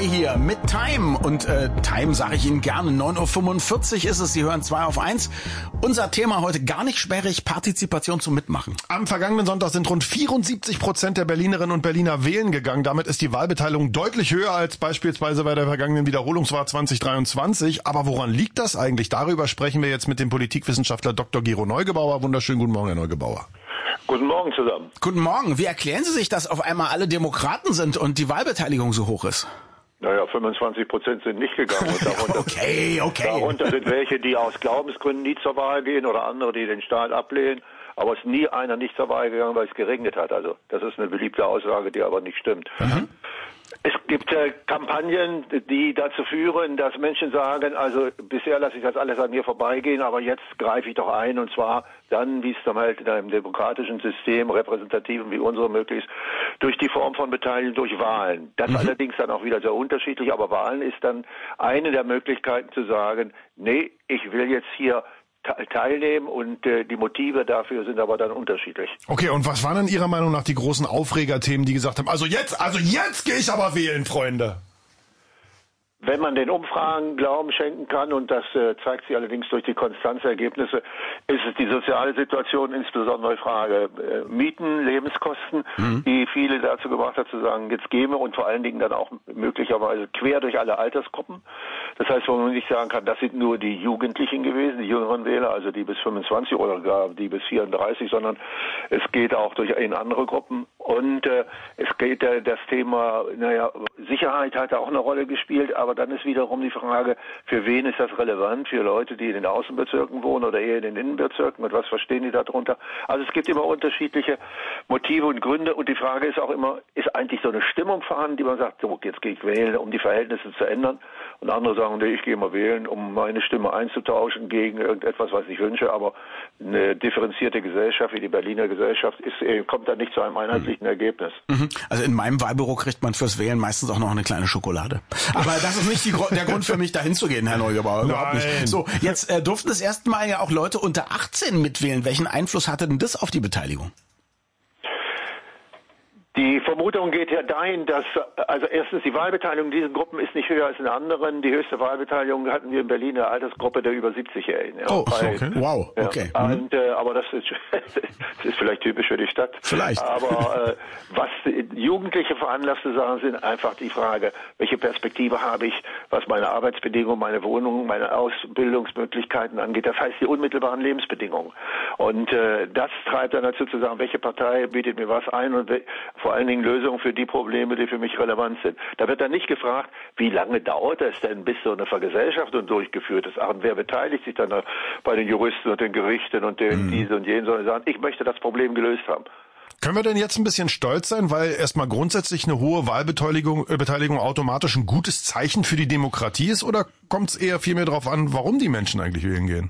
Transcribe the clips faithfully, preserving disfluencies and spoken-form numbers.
hier mit Time. Und äh, Time sage ich Ihnen gerne. neun Uhr fünfundvierzig ist es. Sie hören zwei auf eins. Unser Thema heute gar nicht sperrig. Partizipation zum Mitmachen. Am vergangenen Sonntag sind rund vierundsiebzig Prozent der Berlinerinnen und Berliner wählen gegangen. Damit ist die Wahlbeteiligung deutlich höher als beispielsweise bei der vergangenen Wiederholungswahl zwanzig dreiundzwanzig. Aber woran liegt das eigentlich? Darüber sprechen wir jetzt mit dem Politikwissenschaftler Doktor Gero Neugebauer. Wunderschönen guten Morgen, Herr Neugebauer. Guten Morgen zusammen. Guten Morgen. Wie erklären Sie sich, dass auf einmal alle Demokraten sind und die Wahlbeteiligung so hoch ist? Naja, fünfundzwanzig Prozent sind nicht gegangen. Und darunter, okay, okay. Darunter sind welche, die aus Glaubensgründen nie zur Wahl gehen oder andere, die den Staat ablehnen. Aber es ist nie einer nicht zur Wahl gegangen, weil es geregnet hat. Also das ist eine beliebte Aussage, die aber nicht stimmt. Mhm. Es gibt äh, Kampagnen, die dazu führen, dass Menschen sagen, also bisher lasse ich das alles an mir vorbeigehen, aber jetzt greife ich doch ein, und zwar dann, wie es dann halt in einem demokratischen System, repräsentativen wie unserem möglich ist, durch die Form von Beteiligung durch Wahlen. Das mhm. allerdings dann auch wieder sehr unterschiedlich, aber Wahlen ist dann eine der Möglichkeiten zu sagen, nee, ich will jetzt hier teilnehmen, und äh, die Motive dafür sind aber dann unterschiedlich. Okay, und was waren denn Ihrer Meinung nach die großen Aufregerthemen, die gesagt haben, also jetzt, also jetzt gehe ich aber wählen, Freunde? Wenn man den Umfragen Glauben schenken kann, und das äh, zeigt sich allerdings durch die Konstanz der Ergebnisse, ist es die soziale Situation, insbesondere die Frage äh, Mieten, Lebenskosten, mhm. die viele dazu gebracht hat zu sagen, jetzt gehen wir, und vor allen Dingen dann auch möglicherweise quer durch alle Altersgruppen. Das heißt, wo man nicht sagen kann, das sind nur die Jugendlichen gewesen, die jüngeren Wähler, also die bis fünfundzwanzig oder gar die bis vierunddreißig, sondern es geht auch durch in andere Gruppen. Und äh, es geht äh, das Thema, naja, Sicherheit hat da auch eine Rolle gespielt, aber dann ist wiederum die Frage, für wen ist das relevant? Für Leute, die in den Außenbezirken wohnen oder eher in den Innenbezirken? Und was verstehen die darunter? Also es gibt immer unterschiedliche Motive und Gründe, und die Frage ist auch immer, ist eigentlich so eine Stimmung vorhanden, die man sagt, so, jetzt gehe ich wählen, um die Verhältnisse zu ändern? Und andere sagen, nee, ich gehe mal wählen, um meine Stimme einzutauschen gegen irgendetwas, was ich wünsche. Aber eine differenzierte Gesellschaft wie die Berliner Gesellschaft ist, kommt da nicht zu einem einheitlichen Ergebnis. Also in meinem Wahlbüro kriegt man fürs Wählen meistens auch noch eine kleine Schokolade. Aber das ist nicht die, der Grund für mich, dahin zu gehen, Herr Neugebauer. Überhaupt nicht. So, jetzt äh, durften das erste Mal ja auch Leute unter achtzehn mitwählen. Welchen Einfluss hatte denn das auf die Beteiligung? Die Vermutung geht ja dahin, dass, also erstens, die Wahlbeteiligung in diesen Gruppen ist nicht höher als in anderen. Die höchste Wahlbeteiligung hatten wir in Berlin in der Altersgruppe der über siebzigjährigen. Ja. Oh, Bei, okay. Wow, okay. Ja. Und, äh, aber das ist, das ist vielleicht typisch für die Stadt. Vielleicht. Aber äh, was Jugendliche veranlasst zu sagen, sind einfach die Frage, welche Perspektive habe ich, was meine Arbeitsbedingungen, meine Wohnung, meine Ausbildungsmöglichkeiten angeht. Das heißt, die unmittelbaren Lebensbedingungen. Und äh, das treibt dann dazu zu sagen, welche Partei bietet mir was ein, und vor allen Dingen Lösungen für die Probleme, die für mich relevant sind. Da wird dann nicht gefragt, wie lange dauert es denn, bis so eine Vergesellschaftung durchgeführt ist. Ach, und wer beteiligt sich dann bei den Juristen und den Gerichten und den, mhm. diese und jenen, sondern sagen, ich möchte das Problem gelöst haben. Können wir denn jetzt ein bisschen stolz sein, weil erstmal grundsätzlich eine hohe Wahlbeteiligung äh, Beteiligung automatisch ein gutes Zeichen für die Demokratie ist, oder kommt es eher vielmehr darauf an, warum die Menschen eigentlich wählen gehen?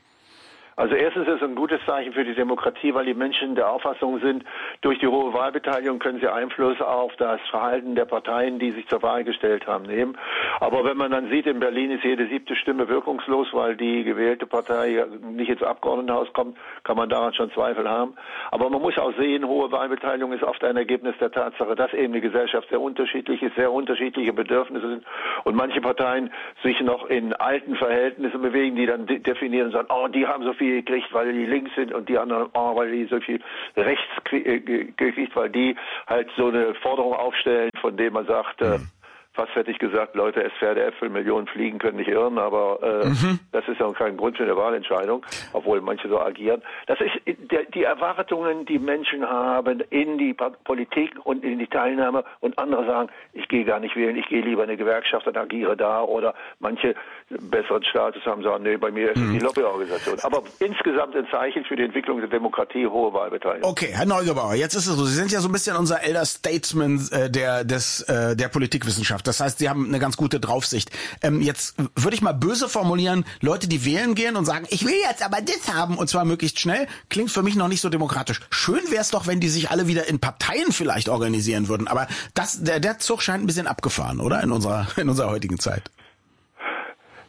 Also erstens ist es ein gutes Zeichen für die Demokratie, weil die Menschen der Auffassung sind, durch die hohe Wahlbeteiligung können sie Einfluss auf das Verhalten der Parteien, die sich zur Wahl gestellt haben, nehmen. Aber wenn man dann sieht, in Berlin ist jede siebte Stimme wirkungslos, weil die gewählte Partei nicht ins Abgeordnetenhaus kommt, kann man daran schon Zweifel haben. Aber man muss auch sehen, hohe Wahlbeteiligung ist oft ein Ergebnis der Tatsache, dass eben die Gesellschaft sehr unterschiedlich ist, sehr unterschiedliche Bedürfnisse sind und manche Parteien sich noch in alten Verhältnissen bewegen, die dann de- definieren und sagen, oh, die haben so viel gekriegt, weil die links sind, und die anderen, oh, weil die so viel rechts gekriegt, weil die halt so eine Forderung aufstellen, von dem man sagt, mhm. äh, fast hätte ich gesagt, Leute, es Pferdeäpfel, Millionen Fliegen können nicht irren, aber äh, mhm. das ist ja kein Grund für eine Wahlentscheidung, obwohl manche so agieren. Das ist der, die Erwartungen, die Menschen haben in die Politik und in die Teilnahme, und andere sagen, ich gehe gar nicht wählen, ich gehe lieber in eine Gewerkschaft und agiere da, oder manche besseren Status haben, sagen, nee, bei mir ist es mhm. die Lobbyorganisation. Aber insgesamt ein Zeichen für die Entwicklung der Demokratie, hohe Wahlbeteiligung. Okay, Herr Neugebauer, jetzt ist es so, Sie sind ja so ein bisschen unser Elder Statesman äh, der, des, äh, der Politikwissenschaft. Das heißt, Sie haben eine ganz gute Draufsicht. Ähm, jetzt würde ich mal böse formulieren, Leute, die wählen gehen und sagen, ich will jetzt aber das haben, und zwar möglichst schnell, klingt für mich noch nicht so demokratisch. Schön wäre es doch, wenn die sich alle wieder in Parteien vielleicht organisieren würden. Aber das, der, der Zug scheint ein bisschen abgefahren, oder? In unserer, in unserer heutigen Zeit.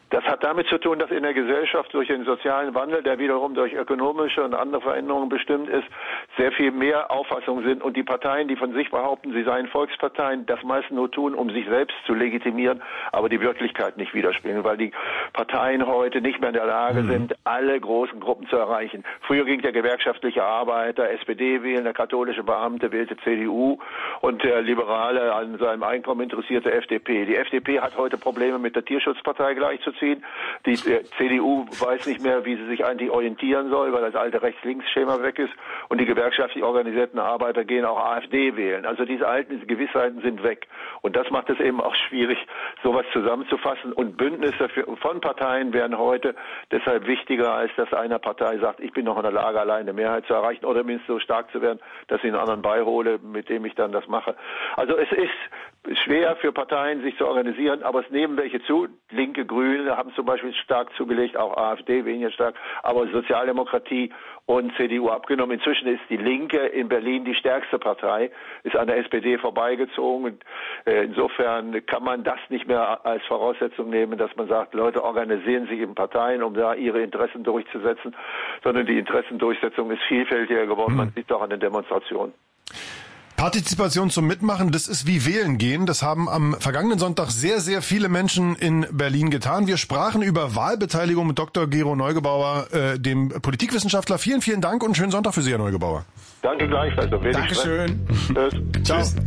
Das hat damit zu tun, dass in der Gesellschaft durch den sozialen Wandel, der wiederum durch ökonomische und andere Veränderungen bestimmt ist, sehr viel mehr Auffassungen sind und die Parteien, die von sich behaupten, sie seien Volksparteien, das meist nur tun, um sich selbst zu legitimieren, aber die Wirklichkeit nicht widerspiegeln, weil die Parteien heute nicht mehr in der Lage mhm. sind, alle großen Gruppen zu erreichen. Früher ging der gewerkschaftliche Arbeiter S P D wählen, der katholische Beamte wählte C D U und der Liberale an seinem Einkommen interessierte F D P. Die F D P hat heute Probleme mit der Tierschutzpartei gleichzuziehen. Die C D U weiß nicht mehr, wie sie sich eigentlich orientieren soll, weil das alte Rechts-Links-Schema weg ist. Und die gewerkschaftlich organisierten Arbeiter gehen auch A F D wählen. Also diese alten Gewissheiten sind weg. Und das macht es eben auch schwierig, sowas zusammenzufassen. Und Bündnisse für, von Parteien wären heute deshalb wichtiger, als dass eine Partei sagt, ich bin noch in der Lage, alleine eine Mehrheit zu erreichen oder mindestens so stark zu werden, dass ich einen anderen beihole, mit dem ich dann das mache. Also es ist schwer für Parteien, sich zu organisieren, aber es nehmen welche zu. Linke, Grüne haben zum Beispiel stark zugelegt, auch A F D weniger stark, aber Sozialdemokratie und C D U abgenommen. Inzwischen ist die Linke in Berlin die stärkste Partei, ist an der S P D vorbeigezogen. Und, äh, insofern kann man das nicht mehr als Voraussetzung nehmen, dass man sagt, Leute organisieren sich in Parteien, um da ihre Interessen durchzusetzen, sondern die Interessendurchsetzung ist vielfältiger geworden. Hm. Man sieht doch an den Demonstrationen. Partizipation zum Mitmachen, das ist wie wählen gehen. Das haben am vergangenen Sonntag sehr, sehr viele Menschen in Berlin getan. Wir sprachen über Wahlbeteiligung mit Doktor Gero Neugebauer, äh, dem Politikwissenschaftler. Vielen, vielen Dank und einen schönen Sonntag für Sie, Herr Neugebauer. Danke gleichfalls. Dankeschön. Tschüss. Ciao. Tschüss.